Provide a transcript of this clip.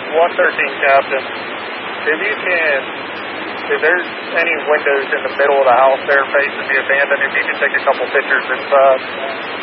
113, Captain. If you can, if there's any windows in the middle of the house there facing the abandoned, if you can take a couple pictures inside.